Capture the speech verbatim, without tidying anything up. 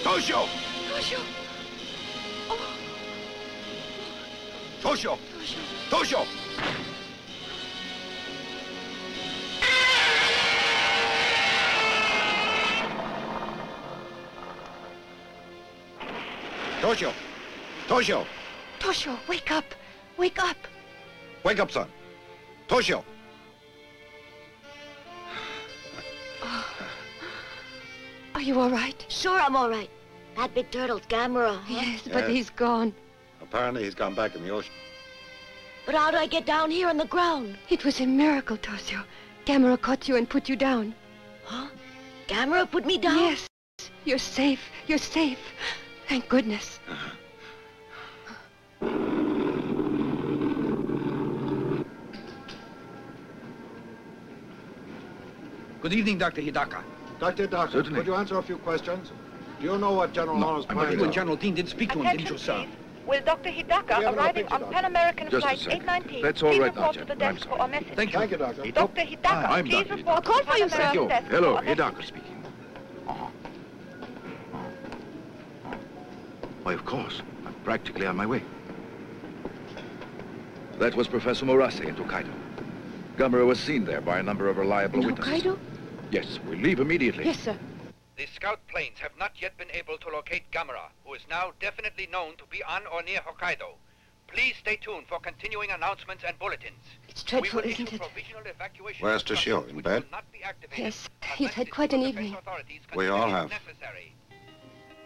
Toshio! Toshio! Oh. Toshio! Toshio! Toshio! Toshio! Toshio! Toshio, wake up! Wake up! Wake up, son. Toshio! Oh. Are you all right? Sure, I'm all right. That big turtle's Gamera, huh? Yes, but Yes. he's gone. Apparently he's gone back in the ocean. But how do I get down here on the ground? It was a miracle, Toshio. Gamera caught you and put you down. Huh? Gamera put me down? Yes. You're safe. You're safe. Thank goodness. Good evening, Doctor Hidaka. Doctor Hidaka, Certainly. could you answer a few questions? Do you know what General No, Honor's but plans you and are? General Dean did speak to him, Attention, didn't you, sir? please. Will Doctor Hidaka We have no arriving picture, on Doctor. Pan American Just a Flight second. eight nineteen? That's all please right, report now, to the gentlemen. I'm desk for a sorry. message. Thank you. Thank you, Doctor. Doctor Hidaka, I'm please Doctor report Hidaka. to I'll call for you, Pan sir. Thank you. American desk Hello, for a message. Hidaka speaking. Uh-huh. Why, of course. I'm practically on my way. That was Professor Morase in Tokaido. Gamera was seen there by a number of reliable In witnesses. Hokkaido? Yes, we leave immediately. Yes, sir. The scout planes have not yet been able to locate Gamera, who is now definitely known to be on or near Hokkaido. Please stay tuned for continuing announcements and bulletins. It's dreadful, we will isn't issue it? provisional evacuation Where's Toshio? instructions In which bed? will not be activated Yes, he's unless had the quite an defense evening. authorities We all consider it have. necessary.